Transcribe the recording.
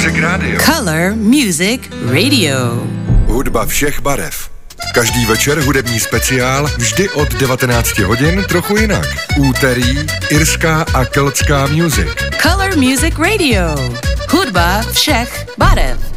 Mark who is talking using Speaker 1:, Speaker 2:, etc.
Speaker 1: Music Radio.
Speaker 2: Color Music Radio.
Speaker 1: Hudba všech barev. Každý večer hudební speciál, vždy od 19 hodin, trochu jinak. Úterý, irská a keltská music.
Speaker 2: Color Music Radio. Hudba všech barev.